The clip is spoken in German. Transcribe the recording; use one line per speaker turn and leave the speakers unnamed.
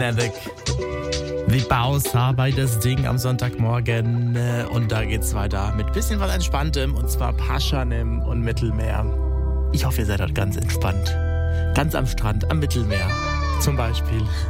Wie Bausa bei das Ding am Sonntagmorgen. Und da geht's weiter mit bisschen was Entspanntem. Und zwar Paschanim und Mittelmeer. Ich hoffe, ihr seid dort ganz entspannt. Ganz am Strand, am Mittelmeer zum Beispiel.